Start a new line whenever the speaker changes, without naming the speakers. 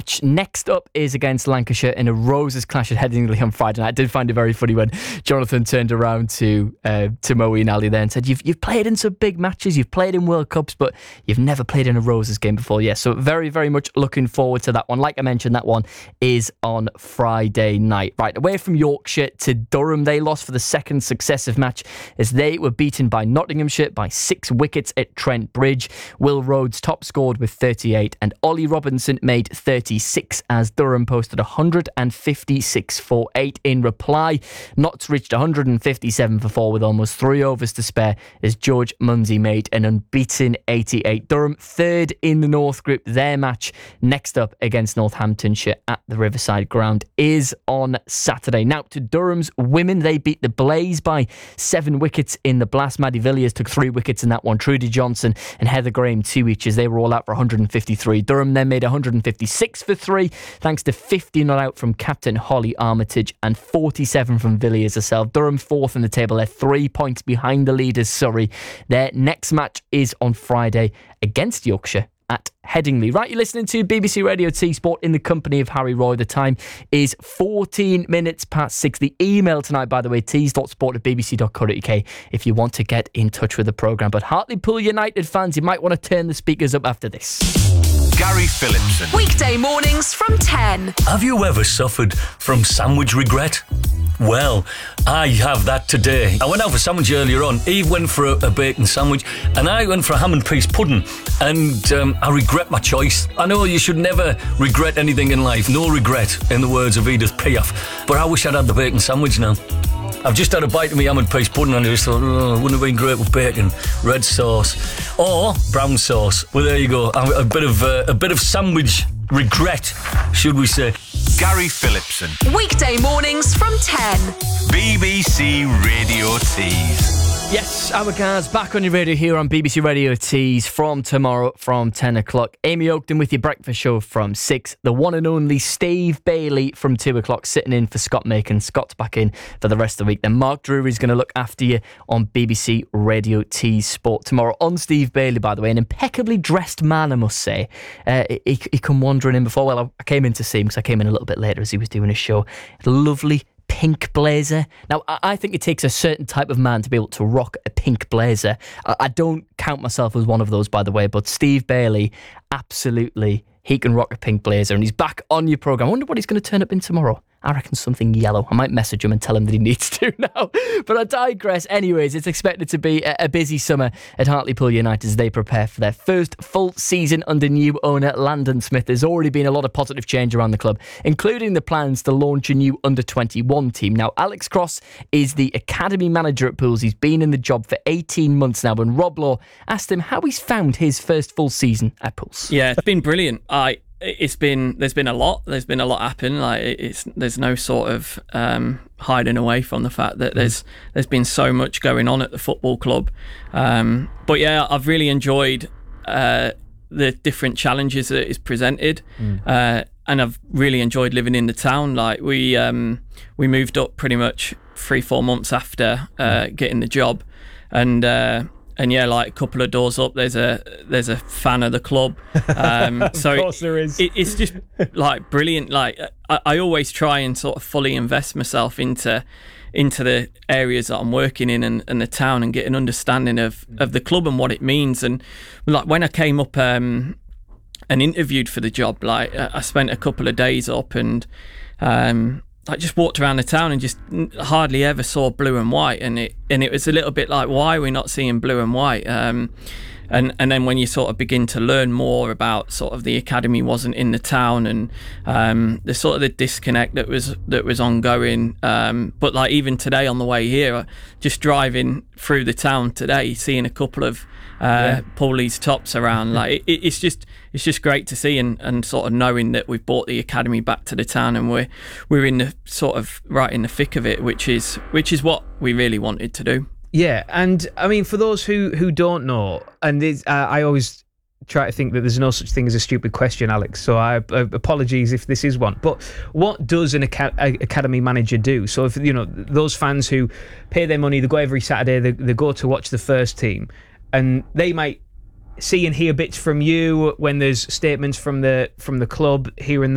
match next up is against Lancashire in a Roses clash at Headingley on Friday night. I did find it very funny when Jonathan turned around to Moeen Ali there and said, you've played in some big matches, you've played in World Cups, but you've never played in a Roses game before. Yeah, so very, very much looking forward to that one. Like I mentioned, that one is on Friday night. Right, away from Yorkshire to Durham. They lost for the second successive match as they were beaten by Nottinghamshire by 6 wickets at Trent Bridge. Will Rhodes top scored with 38 and Ollie Robinson made 36 as Durham posted 156 for 8 in reply. Notts reached 157 for 4 with almost 3 overs to spare as George Munsey made an unbeaten 88. Durham third in the North Group. Their match next up against Northamptonshire at the Riverside Ground is on Saturday. Now to Durham's women, they beat the Blaze by 7 wickets in the Blast. Maddie Villiers took 3 wickets in that one. Trudy Johnson and Heather Graham 2 each as they were all out for 153. Durham then made 156 for 3 thanks to 50 not out from captain Holly Armitage and 47 from Villiers herself. Durham fourth in the table. They're 3 points behind the leaders Surrey. Their next match is on Friday against Yorkshire at Headingley. Right, you're listening to BBC Radio T Sport in the company of Harry Roy. The time is 14 minutes past 6. The email tonight, by the way, tees.sport@bbc.co.uk if you want to get in touch with the programme. But Hartlepool United fans, you might want to turn the speakers up after this.
Gary Phillipson.
Weekday mornings from 10.
Have you ever suffered from sandwich regret? Well, I have that today. I went out for sandwich earlier on. Eve went for a bacon sandwich and I went for a ham and peas pudding, and I regret my choice. I know you should never regret anything in life. No regret, in the words of Edith Piaf. But I wish I'd had the bacon sandwich now. I've just had a bite of my ham and peas pudding and I just thought, wouldn't have been great with bacon, red sauce or brown sauce. Well, there you go. A bit of sandwich regret, should we say.
Gary Phillipson.
Weekday mornings from 10.
BBC Radio Tees.
Yes, our guys back on your radio here on BBC Radio Tees from tomorrow from 10 o'clock. Amy Oakton with your breakfast show from 6. The one and only Steve Bailey from 2 o'clock sitting in for Scott Macon. Scott's back in for the rest of the week. Then Mark Drury's going to look after you on BBC Radio Tees Sport tomorrow. On Steve Bailey, by the way, an impeccably dressed man, I must say. He come wandering in before. Well, I came in to see him because I came in a little bit later as he was doing his show. Lovely pink blazer. Now, I think it takes a certain type of man to be able to rock a pink blazer. I don't count myself as one of those, by the way, but Steve Bailey, absolutely, he can rock a pink blazer, and he's back on your programme. I wonder what he's going to turn up in tomorrow. I reckon something yellow. I might message him and tell him that he needs to now. But I digress. Anyways, it's expected to be a busy summer at Hartlepool United as they prepare for their first full season under new owner Landon Smith. There's already been a lot of positive change around the club, including the plans to launch a new under-21 team. Now, Alex Cross is the academy manager at Pools. He's been in the job for 18 months now, and Rob Law asked him how he's found his first full season at Pools.
Yeah, it's been brilliant. There's been a lot happen. There's no sort of hiding away from the fact that there's been so much going on at the football club. But yeah, I've really enjoyed the different challenges that it's presented, and I've really enjoyed living in the town. Like we moved up pretty much 3-4 months after getting the job, and yeah, like a couple of doors up, there's a fan of the club. So of course there is. It's just like brilliant. Like I always try and sort of fully invest myself into the areas that I'm working in and the town, and get an understanding of the club and what it means. And like when I came up and interviewed for the job, like I spent a couple of days up and I just walked around the town and just hardly ever saw blue and white, and it was a little bit like, why are we not seeing blue and white? And then when you sort of begin to learn more about sort of the academy wasn't in the town, and the sort of the disconnect that was ongoing. But like even today on the way here, just driving through the town today, seeing a couple of Paulies tops around, like it's just great to see, and sort of knowing that we've brought the academy back to the town, and we're in the sort of right in the thick of it, which is what we really wanted to do.
Yeah, and I mean, for those who don't know, and I always try to think that there's no such thing as a stupid question, Alex, so I apologies if this is one, but what does an academy manager do? So if those fans who pay their money, they go every Saturday, they go to watch the first team, and they might see and hear bits from you when there's statements from the club here and there.